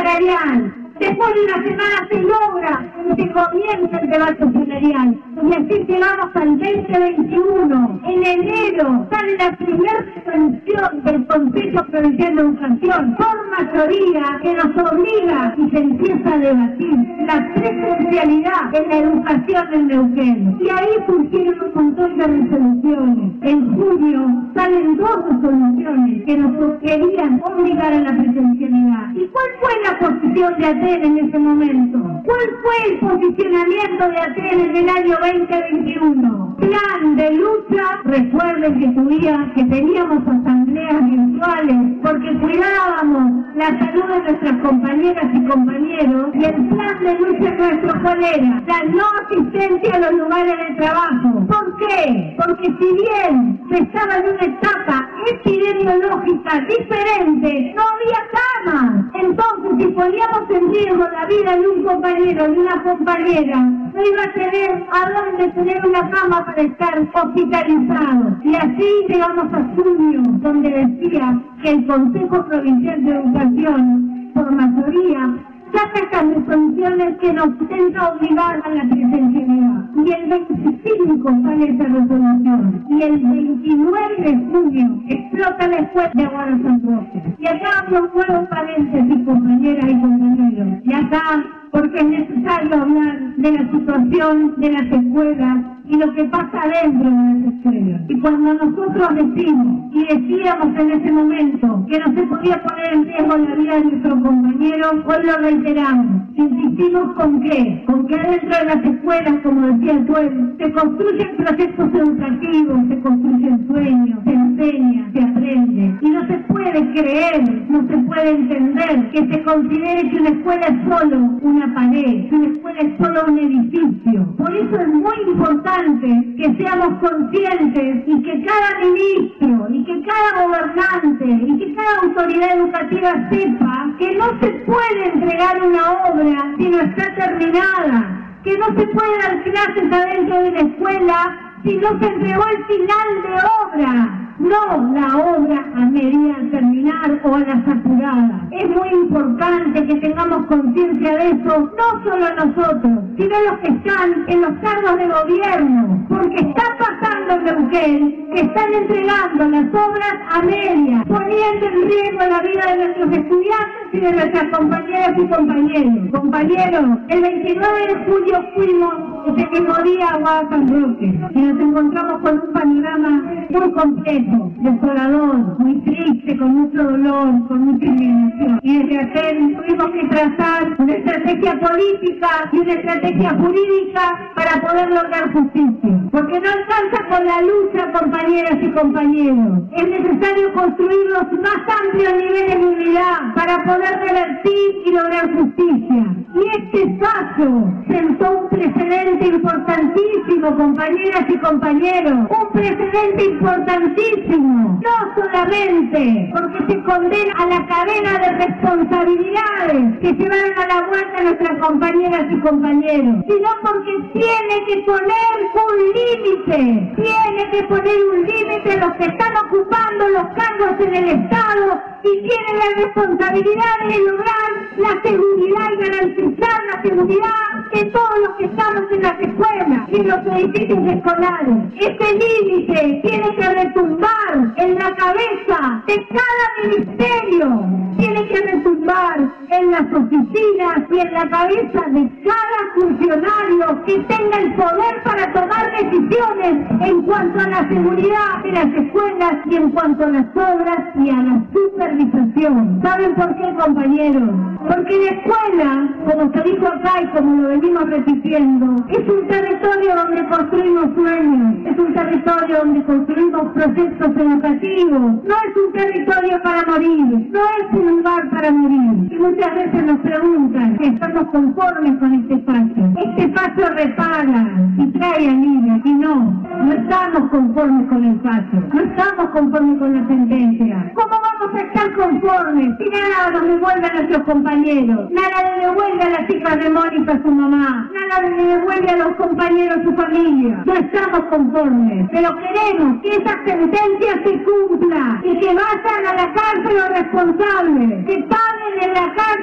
salarial. Después de una semana se logra que comience el debate salarial. Y así llegamos al 2021. En enero sale la primera resolución del Consejo Provincial de Educación por mayoría que nos obliga y se empieza a debatir la presencialidad en la educación en Neuquén. Y ahí surgieron un montón de resoluciones. En junio salen 2 resoluciones que nos querían obligar a la presencialidad. ¿Y cuál fue la posición de ATEN en ese momento? ¿Cuál fue el posicionamiento de ATEN en el año 2021? Plan de lucha. Recuerden que teníamos asambleas virtuales porque cuidábamos la salud de nuestras compañeras y compañeros, y el plan de lucha nuestro, ¿cuál era? La no asistencia a los lugares de trabajo. ¿Por qué? Porque si bien se estaba en una etapa epidemiológica diferente, no había camas. Entonces, si poníamos en riesgo la vida de un compañero y una compañera, no iba a tener a dónde tener una cama para estar hospitalizado. Y así llegamos a junio, donde decía que el Consejo Provincial de Educación, por mayoría, saca estas resoluciones que nos intenta obligar a la presencialidad. Y el 25 sale esa resolución. Y el 29 de junio explota la escuela de Aguada San Roque. Y acá hablo un nuevo paréntesis, compañeras y compañeros. Y acá, porque es necesario hablar de la situación de las escuelas y lo que pasa dentro de las escuelas. Y cuando nosotros decimos y decíamos en ese momento que no se podía poner en riesgo la vida de nuestros compañeros, hoy lo reiteramos. Insistimos con qué? Con que adentro de las escuelas, como decía el Tuel, se construyen proyectos educativos, se construyen sueños, se enseña, se aprende. Y no se puede creer, no se puede entender que se considere que una escuela es solo una pared, que una escuela es solo un edificio. Por eso es muy importante que seamos conscientes y que cada ministro, y que cada gobernante, y que cada autoridad educativa sepa que no se puede entregar una obra si no está terminada, que no se puede dar clases adentro de la escuela si no se entregó el final de obra. No la obra a medida de terminar o a las apuradas. Es muy importante que tengamos conciencia de eso, no solo nosotros, sino los que están en los cargos de gobierno, porque está pasando en Neuquén que están entregando las obras a media, poniendo en riesgo la vida de nuestros estudiantes y de nuestras compañeras y compañeros. Compañeros, el 29 de julio fuimos ese mismo día a Aguada San Roque y nos encontramos con un panorama muy complejo, desolador, muy triste, con mucho dolor, con mucha indignación. Y desde ATEN tuvimos que trazar una estrategia política y una estrategia jurídica para poder lograr justicia. Porque no alcanza con la lucha, compañeras y compañeros. Es necesario construir los más amplios niveles de unidad para poder revertir y lograr justicia. Y este fallo sentó un precedente importantísimo, compañeras y compañeros. Un precedente importantísimo. No solamente porque se condena a la cadena de responsabilidades que llevaron a la muerte a nuestras compañeras y compañeros, sino porque tiene que poner un límite. Tiene que poner un límite a los que están ocupando los cargos en el Estado y tienen la responsabilidad de lograr la seguridad y garantizar la seguridad de todos los que estamos en las escuelas y en los edificios escolares. Ese límite tiene que retumbar en la cabeza de cada ministerio, tiene que retumbar en las oficinas y en la cabeza de cada funcionario que tenga el poder para tomar decisiones en cuanto a la seguridad de las escuelas y en cuanto a las obras y a la supervisación. ¿Saben por qué, compañeros? Porque la escuela, como se dijo acá y como lo venimos repitiendo, es un territorio donde construimos sueños, es un territorio donde construimos proyectos educativos, no es un territorio para morir, no es un lugar para morir. Y muchas veces nos preguntan si estamos conformes con este fallo. Este fallo repara y trae alivio, y no estamos conformes con el fallo, no estamos conformes con la sentencia. ¿Cómo vamos a estar conformes si nada nos devuelve a nuestros compañeros? Nada le devuelve a las hijas de Mónica a su mamá, nada le devuelve a los compañeros a su familia. No estamos conformes, pero queremos que esa sentencia se cumpla y que vayan a la cárcel los responsables, que paguen en la cárcel